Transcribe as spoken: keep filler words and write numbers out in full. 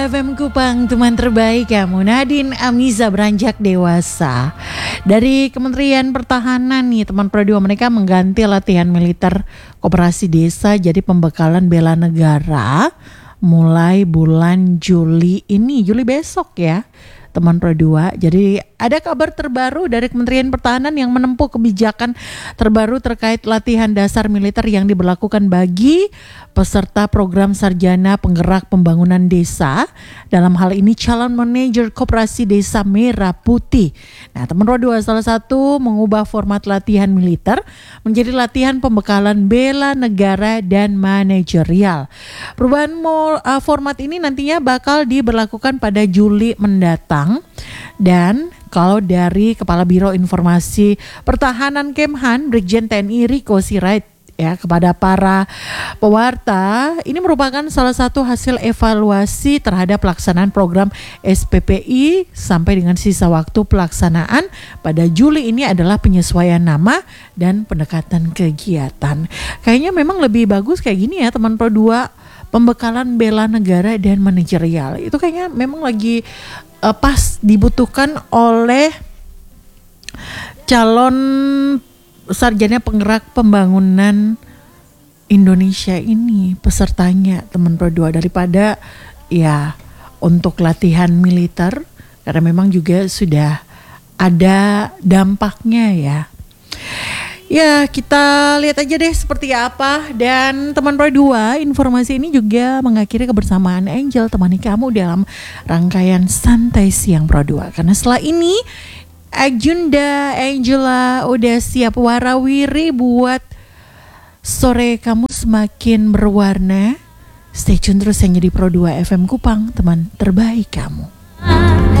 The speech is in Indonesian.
F M Kupang, teman terbaik kamu. Nadine Amiza beranjak dewasa. Dari Kementerian Pertahanan nih teman Pro dua, mereka mengganti latihan militer koperasi desa jadi pembekalan bela negara mulai bulan Juli ini, Juli besok ya teman Pro dua. Jadi ada kabar terbaru dari Kementerian Pertahanan yang menempuh kebijakan terbaru terkait latihan dasar militer yang diberlakukan bagi peserta program sarjana penggerak pembangunan desa. Dalam hal ini calon manajer koperasi desa Merah Putih. Nah teman Pro dua, salah satu mengubah format latihan militer menjadi latihan pembekalan bela negara dan manajerial. Perubahan mol, uh, format ini nantinya bakal diberlakukan pada Juli mendatang. Dan kalau dari Kepala Biro Informasi Pertahanan Kemhan, Brigjen T N I Riko Sirait ya kepada para pewarta, ini merupakan salah satu hasil evaluasi terhadap pelaksanaan program S P P I sampai dengan sisa waktu pelaksanaan pada Juli ini adalah penyesuaian nama dan pendekatan kegiatan. Kayaknya memang lebih bagus kayak gini ya teman Pro dua, pembekalan bela negara dan manajerial. Itu kayaknya memang lagi uh, pas dibutuhkan oleh calon sarjana penggerak pembangunan Indonesia ini, pesertanya teman Pro dua, daripada ya untuk latihan militer, karena memang juga sudah ada dampaknya ya. Ya kita lihat aja deh seperti apa. Dan teman Pro dua, informasi ini juga mengakhiri kebersamaan Angel temani kamu dalam rangkaian Santai Siang Pro dua. Karena setelah ini Ajunda Angela udah siap warawiri buat sore kamu semakin berwarna. Stay tune terus hanya di Pro dua F M Kupang, teman terbaik kamu.